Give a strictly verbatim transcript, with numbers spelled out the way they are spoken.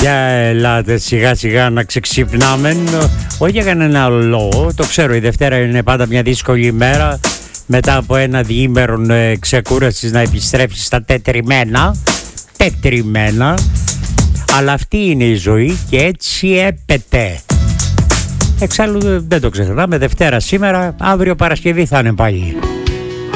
Για ελάτε σιγά σιγά να ξεξυπνάμε. Όχι για κανένα άλλο λόγο. Το ξέρω, η Δευτέρα είναι πάντα μια δύσκολη ημέρα. Μετά από ένα διήμερο ξεκούρασης να επιστρέψεις στα τετριμένα. Τετριμένα. Αλλά αυτή είναι η ζωή και έτσι έπεται. Εξάλλου δεν το ξεχνάμε, Δευτέρα σήμερα, αύριο Παρασκευή θα είναι πάλι.